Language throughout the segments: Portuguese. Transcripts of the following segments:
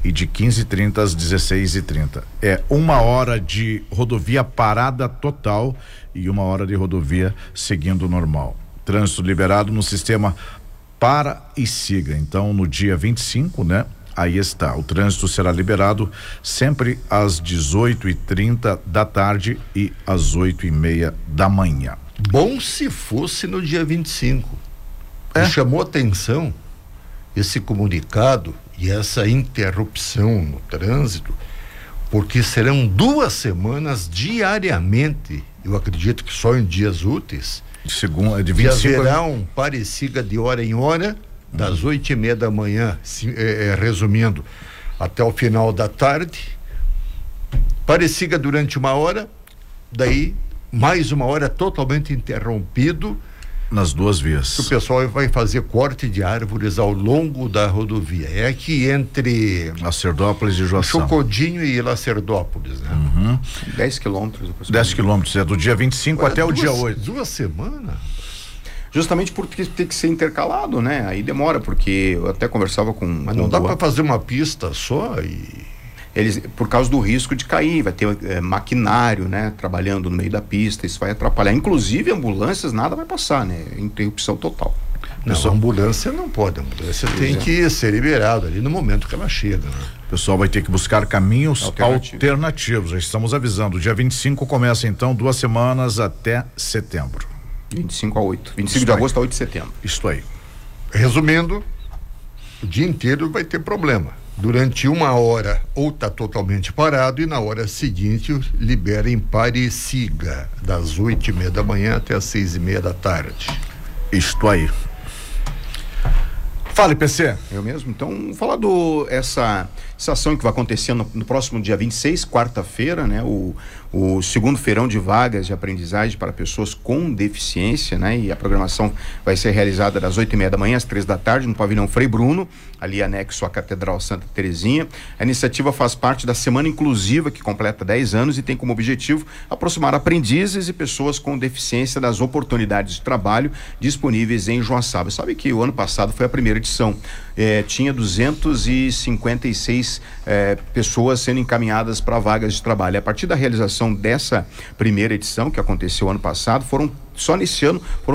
e de 15h30 às 16h30. É 1 hora de rodovia parada total e 1 hora de rodovia seguindo normal. Trânsito liberado no sistema para e siga. Então, no dia 25, né? Aí está, o trânsito será liberado sempre às 18h30 da tarde e às 8h30 da manhã. Bom se fosse no dia 25. Me chamou atenção esse comunicado e essa interrupção no trânsito, porque serão 2 semanas diariamente, eu acredito que só em dias úteis, de 25 haverá um pare e siga de hora em hora, das 8h30 da manhã, resumindo, até o final da tarde, pare e siga durante 1 hora, daí mais 1 hora totalmente interrompido, nas 2 vias. O pessoal vai fazer corte de árvores ao longo da rodovia. É aqui entre Lacerdópolis e Joaçã. Chocodinho e Lacerdópolis, né? 10 quilômetros. 10 quilômetros, é do dia 25 até o dia 8. 2 semanas? Justamente porque tem que ser intercalado, né? Aí demora, porque eu até conversava com... Mas não dá para fazer uma pista só e... Eles, por causa do risco de cair, vai ter maquinário, né, trabalhando no meio da pista, isso vai atrapalhar. Inclusive ambulâncias, nada vai passar, né? Interrupção total. Não, a ambulância não pode, a ambulância tem que ser liberada ali no momento que ela chega, né? O pessoal vai ter que buscar caminhos alternativos. Já estamos avisando, dia 25 começa então 2 semanas até setembro. 25 a 8. 25 de agosto a 8 de setembro. Isto aí. Resumindo, o dia inteiro vai ter problema. Durante 1 hora ou está totalmente parado e na hora seguinte libera em pare e siga, das 8h30 da manhã até as 6h30 da tarde. Isto aí. Fale, PC. Eu mesmo. Então, falar essa ação que vai acontecer no próximo dia 26, quarta-feira, né? O segundo feirão de vagas de aprendizagem para pessoas com deficiência, né? E a programação vai ser realizada das 8h30 da manhã às 3 da tarde no pavilhão Frei Bruno, ali anexo à Catedral Santa Terezinha. A iniciativa faz parte da Semana Inclusiva, que completa 10 anos e tem como objetivo aproximar aprendizes e pessoas com deficiência das oportunidades de trabalho disponíveis em Joaçaba. Sabe que o ano passado foi a primeira edição. Tinha 256 pessoas sendo encaminhadas para vagas de trabalho. A partir da realização dessa primeira edição, que aconteceu ano passado, só nesse ano foram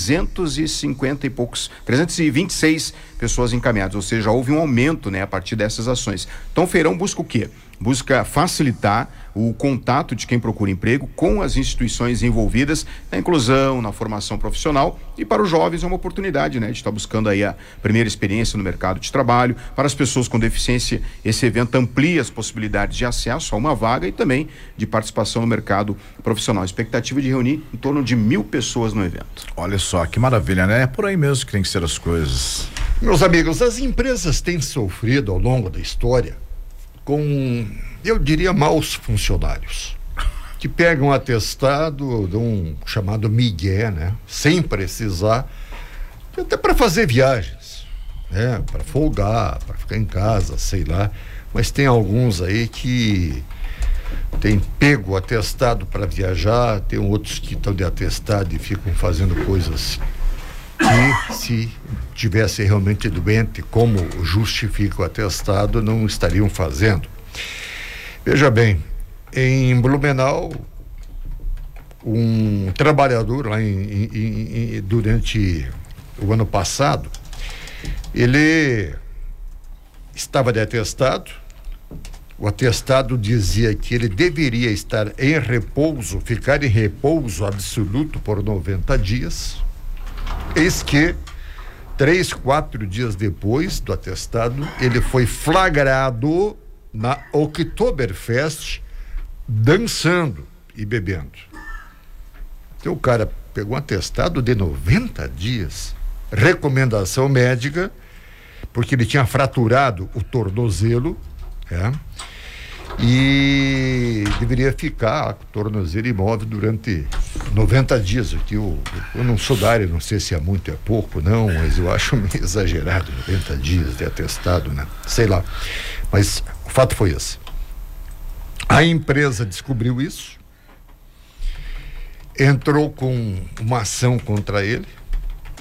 326 pessoas encaminhadas, ou seja, houve um aumento, né, a partir dessas ações. Então o feirão busca o quê? Busca facilitar o contato de quem procura emprego com as instituições envolvidas na inclusão, na formação profissional, e para os jovens é uma oportunidade, né, de estar buscando aí a primeira experiência no mercado de trabalho. Para as pessoas com deficiência, esse evento amplia as possibilidades de acesso a uma vaga e também de participação no mercado profissional. A expectativa de reunir em torno de 1.000 pessoas no evento. Olha só, que maravilha, né? É por aí mesmo que tem que ser as coisas. Meus amigos, as empresas têm sofrido ao longo da história com, eu diria, maus funcionários que pegam atestado de um chamado migué, né? Sem precisar, até para fazer viagens, né? Para folgar, para ficar em casa, sei lá. Mas tem alguns aí que tem pego atestado para viajar, tem outros que estão de atestado e ficam fazendo coisas que, se tivesse realmente doente, como justifica o atestado, não estariam fazendo. Veja bem, em Blumenau, um trabalhador lá durante o ano passado, ele estava de atestado. O atestado dizia que ele deveria estar em repouso, ficar em repouso absoluto por 90 dias. Eis que 3, 4 dias depois do atestado, ele foi flagrado na Oktoberfest dançando e bebendo. Então o cara pegou um atestado de 90 dias, recomendação médica, porque ele tinha fraturado o tornozelo, e deveria ficar tornozelo imóvel durante 90 dias. Aqui eu não sou da área, não sei se é muito, é pouco, não, mas eu acho meio exagerado 90 dias de atestado, né? Sei lá. Mas o fato foi esse. A empresa descobriu isso, entrou com uma ação contra ele,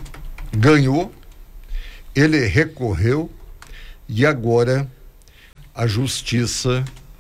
ganhou, ele recorreu e agora a justiça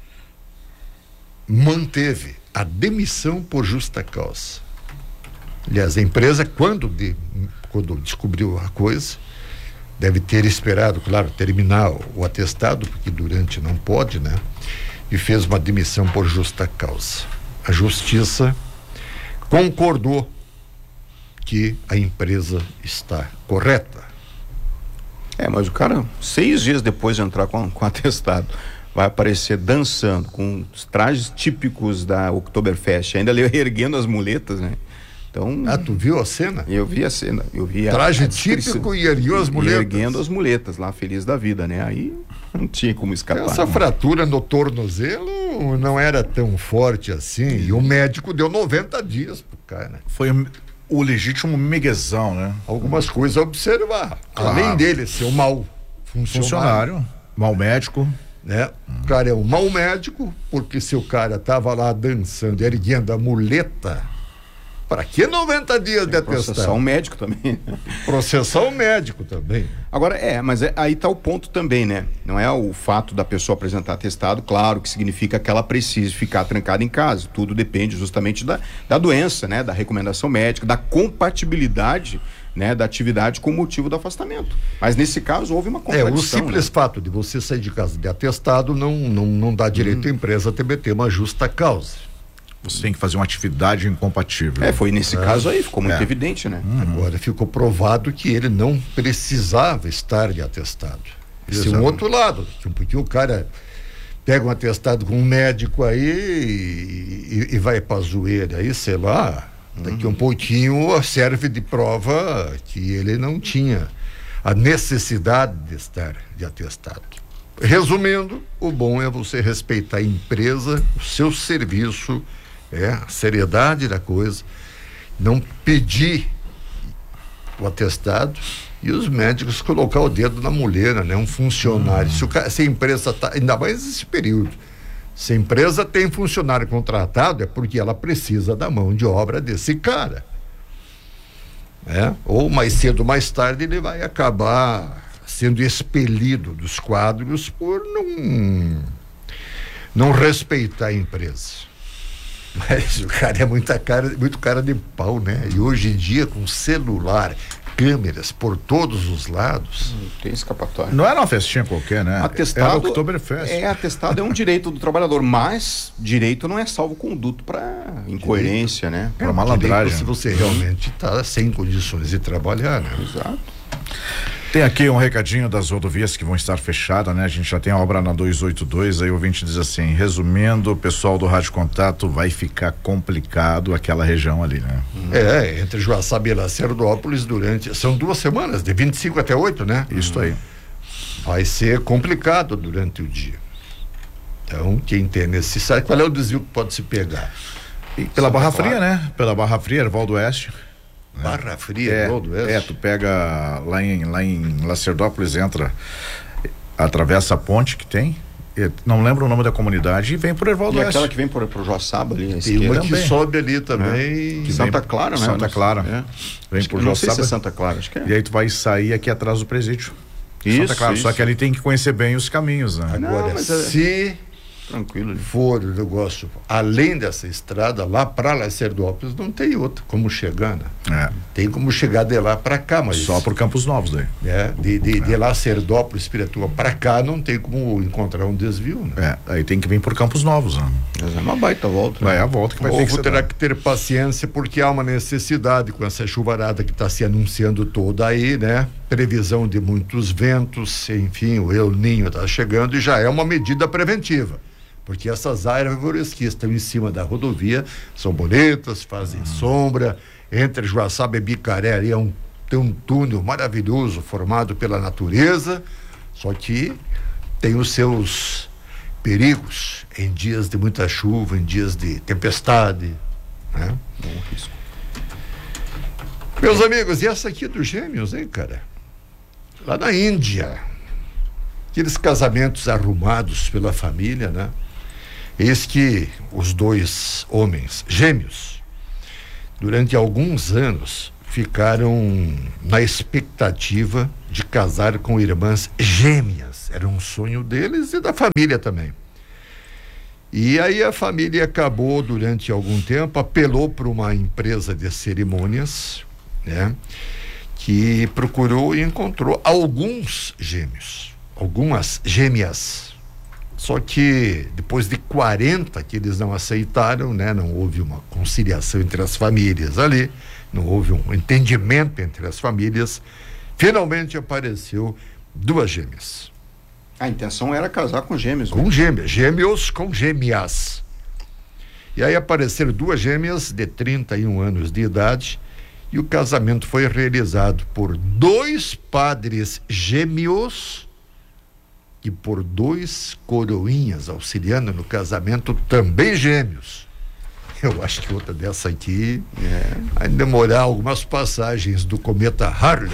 manteve a demissão por justa causa. Aliás, a empresa, quando descobriu a coisa, deve ter esperado, claro, terminar o atestado, porque durante não pode, né? E fez uma demissão por justa causa. A justiça concordou que a empresa está correta. Mas o cara, 6 dias depois de entrar com atestado, vai aparecer dançando com os trajes típicos da Oktoberfest, ainda ali erguendo as muletas, né? Então, tu viu a cena? Eu vi a cena, traje típico e ergueu as muletas. Erguendo as muletas lá, feliz da vida, né? Aí não tinha como escapar. Essa fratura no tornozelo não era tão forte assim, e o médico deu 90 dias pro cara. Foi o legítimo miguezão, né? Algumas coisas a observar. Claro. Além dele ser um mau funcionário, mau médico, né? O cara é um mau médico, porque se o cara tava lá dançando, erguendo a muleta, para que 90 dias de atestado? Processar um médico também. Processar o médico também. Agora, mas aí está o ponto também, né? Não é o fato da pessoa apresentar atestado, claro, que significa que ela precise ficar trancada em casa. Tudo depende justamente da doença, né? Da recomendação médica, da compatibilidade, né? Da atividade com o motivo do afastamento. Mas nesse caso houve uma contradição. O simples fato de você sair de casa de atestado não dá direito à empresa a TBT uma justa causa. Você tem que fazer uma atividade incompatível. Foi nesse caso aí, ficou muito evidente, né? Agora ficou provado que ele não precisava estar de atestado. Esse é um outro lado, porque o cara pega um atestado com um médico aí e vai pra zoeira aí, sei lá, daqui um pouquinho serve de prova que ele não tinha a necessidade de estar de atestado. Resumindo, o bom é você respeitar a empresa, o seu serviço, a seriedade da coisa, não pedir o atestado e os médicos colocar o dedo na mulher, né? Um funcionário, se a empresa tá, ainda mais nesse período, se a empresa tem funcionário contratado é porque ela precisa da mão de obra desse cara, ou mais cedo ou mais tarde ele vai acabar sendo expelido dos quadros por não respeitar a empresa. Mas o cara é muito cara de pau, né? E hoje em dia, com celular, câmeras por todos os lados. Não tem escapatória. Não era uma festinha qualquer, né? Atestado, era Oktoberfest. Atestado é um direito do trabalhador, mas direito não é salvo-conduto para incoerência, né? Para malandragem. Se você realmente está sem condições de trabalhar, né? Exato. Tem aqui um recadinho das rodovias que vão estar fechadas, né? A gente já tem a obra na 282, aí o ouvinte diz assim, resumindo, o pessoal do Rádio Contato vai ficar complicado aquela região ali, né? Entre Joaçaba e Lacerdópolis são 2 semanas, de 25 até 8, né? Isso aí. Vai ser complicado durante o dia. Então, quem tem necessidade, qual é o desvio que pode se pegar? E pela Barra Fria, né? Pela Barra Fria, Ervaldo Oeste. Barra Fria, Ervaldo Oeste. Tu pega lá em Lacerdópolis, atravessa a ponte que tem, não lembro o nome da comunidade, e vem por Ervaldo Oeste. Aquela que vem por Joaçaba ali, tem uma que sobe ali também. Santa Clara, né? Santa Clara. Vem por Joaçaba. Não sei se é Santa Clara, acho que é. E aí tu vai sair aqui atrás do presídio. Santa Clara, só que ali tem que conhecer bem os caminhos, né? Agora, se tranquilo, for o negócio além dessa estrada, lá para Lacerdópolis não tem outra como chegar, né? Tem como chegar de lá para cá, mas só por Campos Novos daí. De Lacerdópolis, Piratuba para cá não tem como encontrar um desvio, né? Aí tem que vir por Campos Novos, né? Mas é uma baita volta. É a volta que vai ter que ser. Terá que ter paciência porque há uma necessidade com essa chuvarada que está se anunciando toda aí, né? Previsão de muitos ventos, enfim, o El Ninho está chegando e já é uma medida preventiva. Porque essas árvores que estão em cima da rodovia são bonitas, fazem sombra. Entre Joaçaba e Bicaré ali tem um túnel maravilhoso formado pela natureza, só que tem os seus perigos em dias de muita chuva, em dias de tempestade, né? Bom risco. Meus amigos, e essa aqui dos Gêmeos, hein, cara? Lá na Índia, aqueles casamentos arrumados pela família, né? Eis que os 2 homens gêmeos, durante alguns anos, ficaram na expectativa de casar com irmãs gêmeas. Era um sonho deles e da família também. E aí a família acabou, durante algum tempo, apelou para uma empresa de cerimônias, né, que procurou e encontrou alguns gêmeos, algumas gêmeas. Só que depois de 40 que eles não aceitaram, né, não houve uma conciliação entre as famílias ali, não houve um entendimento entre as famílias, finalmente apareceu 2 gêmeas. A intenção era casar com gêmeos. Com gêmeas, gêmeos com gêmeas. E aí apareceram 2 gêmeas de 31 anos de idade e o casamento foi realizado por 2 padres gêmeos e por 2 coroinhas auxiliando no casamento, também gêmeos. Eu acho que outra dessa aqui vai demorar algumas passagens do cometa Harley.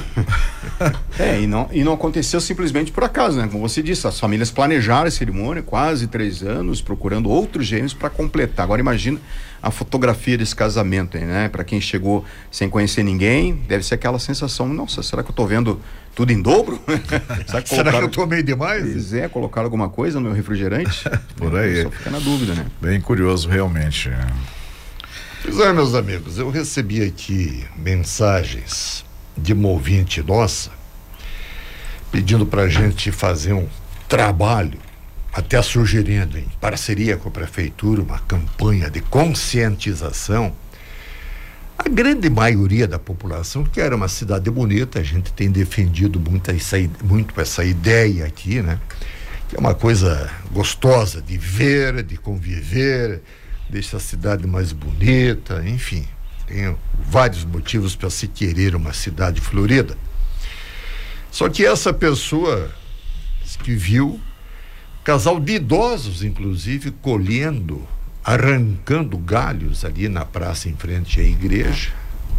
E não aconteceu simplesmente por acaso, né? Como você disse, as famílias planejaram a cerimônia, quase 3 anos, procurando outros gêmeos para completar. Agora imagina a fotografia desse casamento aí, né? Para quem chegou sem conhecer ninguém, deve ser aquela sensação, nossa, será que eu tô vendo tudo em dobro? Será que eu tomei demais? Pois é, colocaram alguma coisa no meu refrigerante? Por aí. Só fica na dúvida, né? Bem curioso, realmente. Pois é, meus amigos, eu recebi aqui mensagens de uma ouvinte nossa pedindo para a gente fazer um trabalho, até sugerindo em parceria com a prefeitura uma campanha de conscientização. A grande maioria da população quer uma cidade bonita, a gente tem defendido muito essa ideia aqui, né? Que é uma coisa gostosa de ver, de conviver, deixa a cidade mais bonita, enfim, tem vários motivos para se querer uma cidade florida. Só que essa pessoa que viu casal de idosos, inclusive, colhendo, arrancando galhos ali na praça em frente à igreja,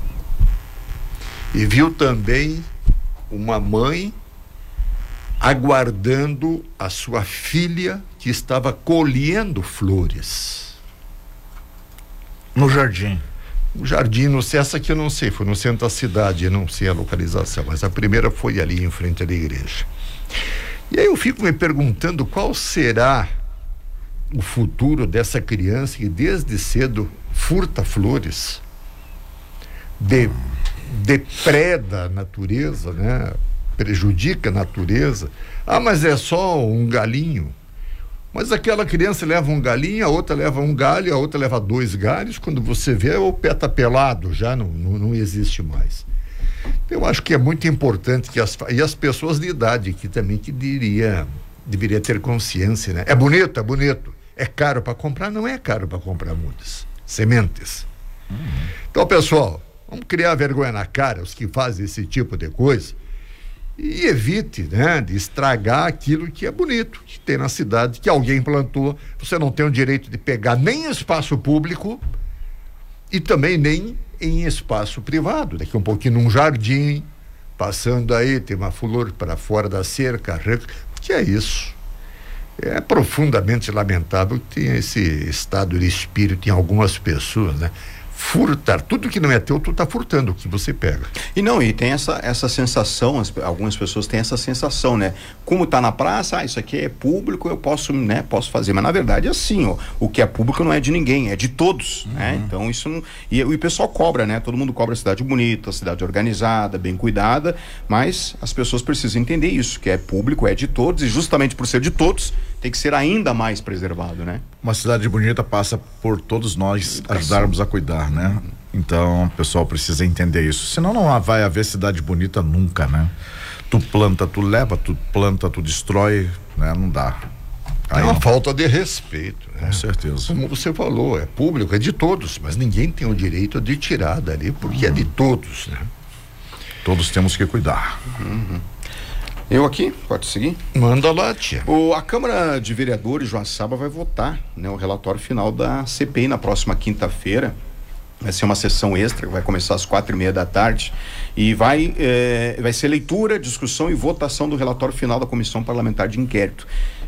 e viu também uma mãe aguardando a sua filha que estava colhendo flores no jardim. O jardim, não sei, essa aqui eu não sei, foi no centro da cidade, eu não sei a localização, mas a primeira foi ali em frente à igreja. E aí eu fico me perguntando qual será o futuro dessa criança que desde cedo furta flores, depreda a natureza, né? Prejudica a natureza. Ah, mas é só um galinho. Mas aquela criança leva um galinho, a outra leva um galho, a outra leva 2 galhos. Quando você vê, o pé está pelado, já não existe mais. Eu acho que é muito importante que as pessoas de idade aqui também que deveria ter consciência, né? É bonito, é bonito. É caro para comprar? Não é caro para comprar mudas sementes. Então, pessoal, vamos criar vergonha na cara, os que fazem esse tipo de coisa, e evite, né, de estragar aquilo que é bonito, que tem na cidade, que alguém plantou. Você não tem o direito de pegar nem em espaço público e também nem em espaço privado. Daqui um pouquinho num jardim, passando aí, tem uma flor para fora da cerca, que é isso? É profundamente lamentável que tenha esse estado de espírito em algumas pessoas, né? Furtar, tudo que não é teu, tu tá furtando o que você pega. E tem essa sensação, algumas pessoas têm essa sensação, né? Como tá na praça, isso aqui é público, eu posso, né, posso fazer, mas na verdade é assim, ó, o que é público não é de ninguém, é de todos, né? Então isso não, e o pessoal cobra, né? Todo mundo cobra a cidade bonita, a cidade organizada, bem cuidada, mas as pessoas precisam entender isso, que é público, é de todos, e justamente por ser de todos, tem que ser ainda mais preservado, né? Uma cidade bonita passa por todos nós ajudarmos a cuidar, né? Então, o pessoal precisa entender isso. Senão não vai haver cidade bonita nunca, né? Tu planta, tu leva, tu planta, tu destrói, né? Não dá. É uma falta de respeito, né? Com certeza. Como você falou, é público, é de todos, mas ninguém tem o direito de tirar dali, porque é de todos, né? Todos temos que cuidar. Eu aqui, pode seguir? Manda lá, tia. A Câmara de Vereadores de Joaçaba vai votar, né, o relatório final da CPI na próxima quinta-feira. Vai ser uma sessão extra, que vai começar às 4:30 da tarde e vai ser leitura, discussão e votação do relatório final da Comissão Parlamentar de Inquérito.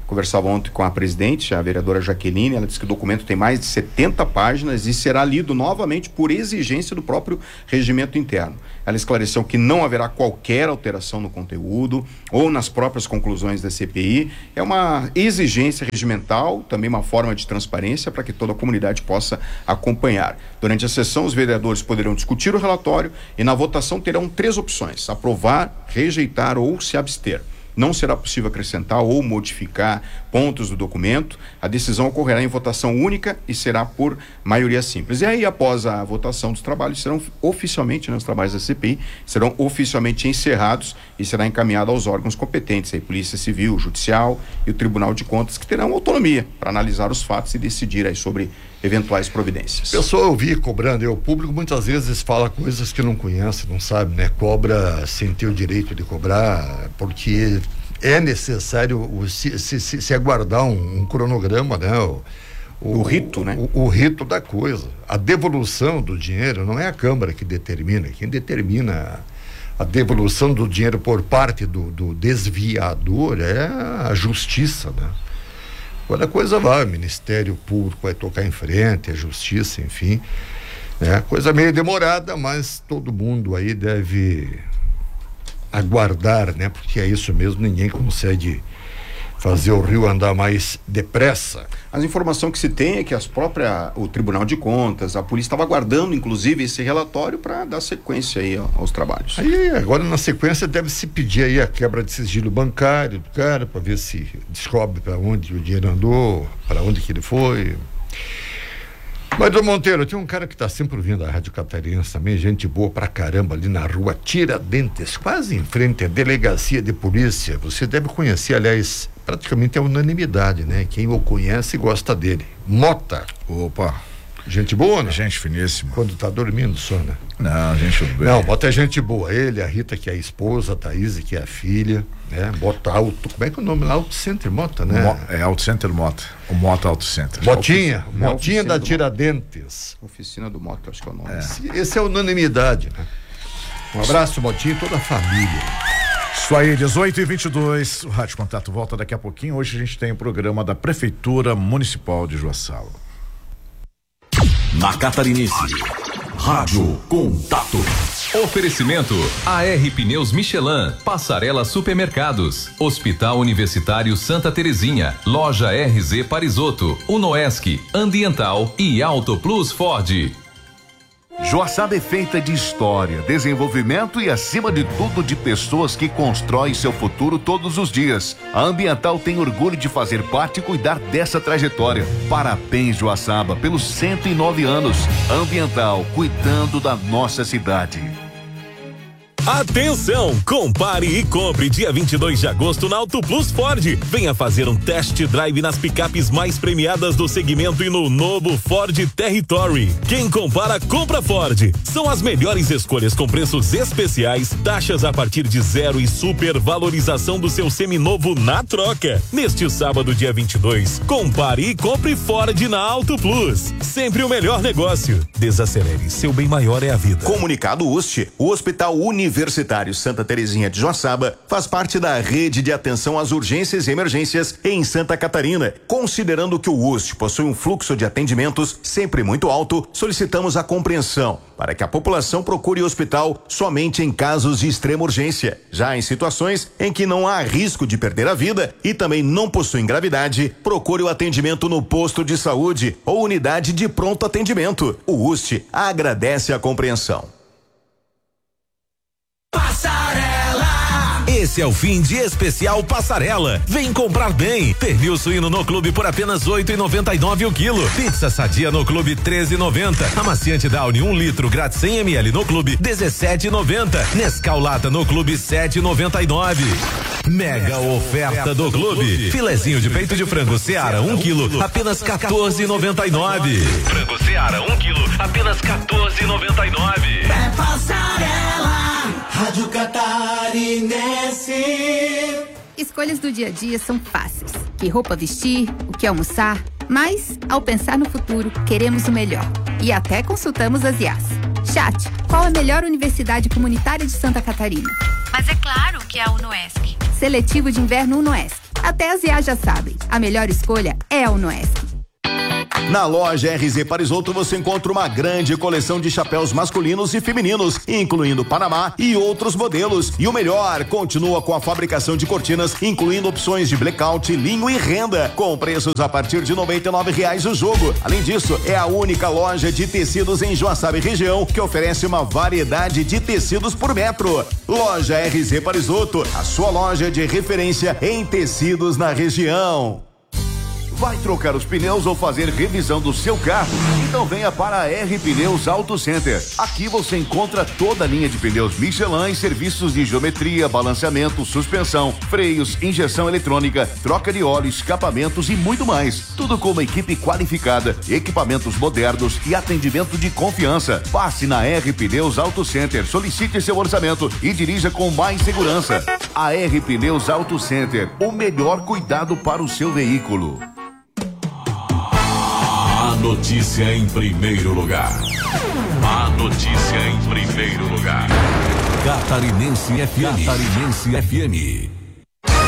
Conversava ontem com a presidente, a vereadora Jaqueline, ela disse que o documento tem mais de 70 páginas e será lido novamente por exigência do próprio regimento interno. Ela esclareceu que não haverá qualquer alteração no conteúdo ou nas próprias conclusões da CPI. É uma exigência regimental, também uma forma de transparência para que toda a comunidade possa acompanhar. Durante a sessão, os vereadores poderão discutir o relatório e na votação terão 3 opções: aprovar, rejeitar ou se abster. Não será possível acrescentar ou modificar pontos do documento. A decisão ocorrerá em votação única e será por maioria simples. E aí, após a votação dos trabalhos, serão oficialmente, os trabalhos da CPI, serão oficialmente encerrados e será encaminhado aos órgãos competentes, aí, Polícia Civil, Judicial e o Tribunal de Contas, que terão autonomia para analisar os fatos e decidir aí sobre eventuais providências. O pessoal ouvir cobrando, o público muitas vezes fala coisas que não conhece, não sabe, né? Cobra sem ter o direito de cobrar, porque é necessário se aguardar um cronograma, né? O rito, né? O rito da coisa. A devolução do dinheiro não é a Câmara que determina, quem determina a devolução do dinheiro por parte do desviador é a Justiça, né? Quando a coisa vai, o Ministério Público vai tocar em frente, a Justiça, enfim, né? Coisa meio demorada, mas todo mundo aí deve aguardar, né? Porque é isso mesmo, ninguém consegue fazer o rio andar mais depressa. As informações que se tem é que o Tribunal de Contas, a polícia estava aguardando, inclusive, esse relatório para dar sequência aí aos trabalhos. Aí, agora na sequência deve-se pedir aí a quebra de sigilo bancário do cara, para ver se descobre para onde o dinheiro andou, para onde que ele foi. Mas, Dom Monteiro, tem um cara que está sempre ouvindo a Rádio Catarinense também, gente boa pra caramba, ali na rua Tiradentes, quase em frente à delegacia de polícia. Você deve conhecer, aliás, praticamente é unanimidade, né? Quem o conhece gosta dele. Mota. Opa. Gente boa, né? Gente finíssima. Quando tá dormindo só, né? Não, gente boa. Não, Mota é gente boa. Ele, a Rita, que é a esposa, a Thaís, que é a filha, né? Mota Auto. Como é que é o nome lá? Auto Center Mota, né? É Auto Center Mota. O Mota Auto Center. Motinha da Tiradentes. Oficina do Mota, acho que é o nome. Esse é unanimidade, né? Um abraço, Motinha, e toda a família. Isso aí, 18h22. O Rádio Contato volta daqui a pouquinho. Hoje a gente tem o programa da Prefeitura Municipal de Joaçaba. Na Catarinense, Rádio Contato. Oferecimento AR Pneus Michelin, Passarela Supermercados, Hospital Universitário Santa Terezinha, Loja RZ Parisotto, Unoesc, Ambiental e Auto Plus Ford. Joaçaba é feita de história, desenvolvimento e, acima de tudo, de pessoas que constroem seu futuro todos os dias. A Ambiental tem orgulho de fazer parte e cuidar dessa trajetória. Parabéns, Joaçaba, pelos 109 anos. Ambiental, cuidando da nossa cidade. Atenção! Compare e compre dia 22 de agosto na Auto Plus Ford. Venha fazer um test drive nas picapes mais premiadas do segmento e no novo Ford Territory. Quem compara, compra Ford. São as melhores escolhas com preços especiais, taxas a partir de 0 e supervalorização do seu seminovo na troca. Neste sábado, dia 22, compare e compre Ford na Auto Plus. Sempre o melhor negócio. Desacelere, seu bem maior é a vida. Comunicado UST, o Hospital Universitário Santa Terezinha de Joaçaba faz parte da rede de atenção às urgências e emergências em Santa Catarina. Considerando que o UST possui um fluxo de atendimentos sempre muito alto, solicitamos a compreensão para que a população procure o hospital somente em casos de extrema urgência. Já em situações em que não há risco de perder a vida e também não possui gravidade, procure o atendimento no posto de saúde ou unidade de pronto atendimento. O UST agradece a compreensão. Esse é o fim de especial Passarela. Vem comprar bem. Pernil suíno no clube por apenas 8,99 o quilo. Pizza sadia no clube 13,90. Amaciante Downy 1 litro grátis 100 ml no clube 17,90. Nescau Lata no clube 7,99. Mega oferta do clube. Filezinho de peito de frango Seara 1 quilo apenas 14,99. Frango Seara 1 quilo apenas 14,99. É Passarela. Rádio Catarinense. Escolhas do dia a dia são fáceis. Que roupa vestir, o que almoçar, mas, ao pensar no futuro, queremos o melhor. E até consultamos as IAs. Chat, qual a melhor universidade comunitária de Santa Catarina? Mas é claro que é a Unoesc. Seletivo de inverno Unoesc. Até as IAs já sabem, a melhor escolha é a Unoesc. Na loja RZ Parisotto você encontra uma grande coleção de chapéus masculinos e femininos, incluindo Panamá e outros modelos. E o melhor, continua com a fabricação de cortinas, incluindo opções de blackout, linho e renda, com preços a partir de R$99 o jogo. Além disso, é a única loja de tecidos em Joaçaba e região que oferece uma variedade de tecidos por metro. Loja RZ Parisotto, a sua loja de referência em tecidos na região. Vai trocar os pneus ou fazer revisão do seu carro? Então venha para a R Pneus Auto Center. Aqui você encontra toda a linha de pneus Michelin e serviços de geometria, balanceamento, suspensão, freios, injeção eletrônica, troca de óleo, escapamentos e muito mais. Tudo com uma equipe qualificada, equipamentos modernos e atendimento de confiança. Passe na R Pneus Auto Center, solicite seu orçamento e dirija com mais segurança. A R Pneus Auto Center, o melhor cuidado para o seu veículo. A notícia em primeiro lugar. A notícia em primeiro lugar. Catarinense FM. Catarinense FM.